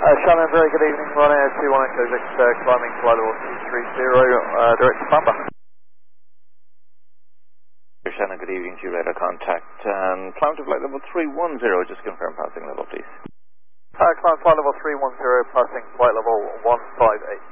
Shannon, very good evening. Ryanair 21 Echo Victor, climbing flight level 230, direct to Pamba. Shannon, good evening to you, radar contact. Climb to flight level 310, just confirm passing level, please. Climb flight level 310, passing flight level 158.